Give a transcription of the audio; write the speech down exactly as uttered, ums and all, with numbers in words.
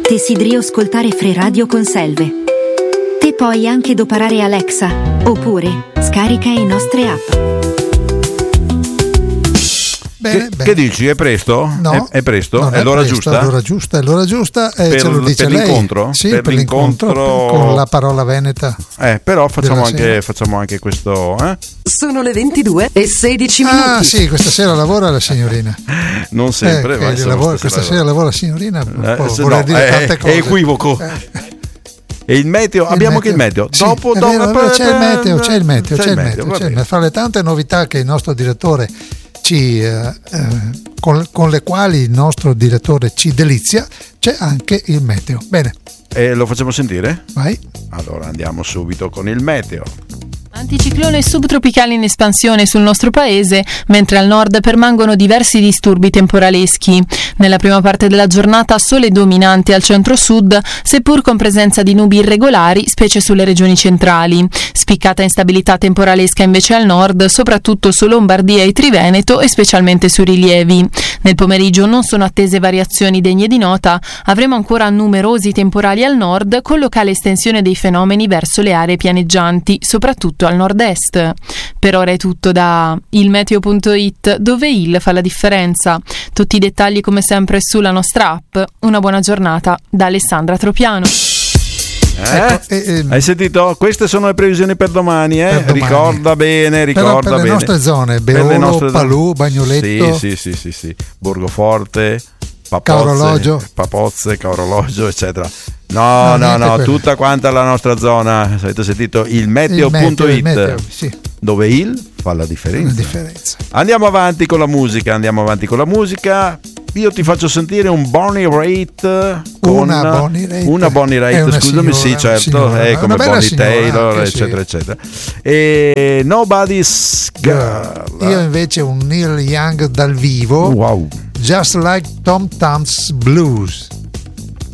Desideri ascoltare Free Radio con Selve? Te puoi anche doparare Alexa, oppure scarica le nostre app. Bene, che, bene. che dici? È presto? No, è, è presto? non È l'ora presto, giusta? È l'ora giusta, è l'ora giusta. Eh, Per- ce lo dice per lei. l'incontro? Sì, Per per, l'incontro, l'incontro- con la parola veneta. Eh, però facciamo Della anche, sera. facciamo anche questo. Eh? Sono le ventidue e sedici minuti. Ah sì, questa sera lavora la signorina. Non sempre, Eh, ma che insomma, lavora- stasera- questa sera lavora la signorina. Eh, può se voler no, dire è- tante cose. È equivoco. Eh. E il meteo? Il Abbiamo anche il meteo. Sì, Dopo, è dopo vero, è vero, c'è il meteo, c'è il meteo, c'è il meteo, va c'è il bene. meteo. Fra le tante novità che il nostro direttore ci eh, eh, con, con le quali il nostro direttore ci delizia, c'è anche il meteo. Bene, E lo facciamo sentire? vai. Allora andiamo subito con il meteo. Anticiclone subtropicale in espansione sul nostro paese, mentre al nord permangono diversi disturbi temporaleschi. Nella prima parte della giornata sole dominante al centro-sud, seppur con presenza di nubi irregolari, specie sulle regioni centrali. Spiccata instabilità temporalesca invece al nord, soprattutto su Lombardia e Triveneto e specialmente sui rilievi. Nel pomeriggio non sono attese variazioni degne di nota, avremo ancora numerosi temporali al nord con locale estensione dei fenomeni verso le aree pianeggianti, soprattutto al nord-est. Per ora è tutto da ilmeteo punto it, dove il fa la differenza. Tutti i dettagli come sempre sulla nostra app. Una buona giornata da Alessandra Tropiano. Eh? Ecco, e- e- Hai sentito? Queste sono le previsioni per domani, eh? Per domani. Ricorda bene, Però ricorda per le bene. nostre zone, Per le Beolo, nostre- Palù, Bagnoletto. Sì, sì, sì, sì, sì. Borgoforte, Papozze, Caorologio. Papozze, Caorologio, eccetera. No, No, no, niente no, quello. tutta quanta la nostra zona. Avete sentito il meteo punto il it, meteo, sì, dove il fa la differenza. una differenza. Andiamo avanti con la musica, andiamo avanti con la musica. Io ti faccio sentire un Bonnie Raitt con Una Bonnie Raitt. una Bonnie È Raitt, una scusami, signora, sì, una certo, signora, è una come bella Bonnie signora Taylor, anche, sì. eccetera, eccetera. E Nobody's Girl. Io invece un Neil Young dal vivo, Wow. Just Like Tom Tom's Blues.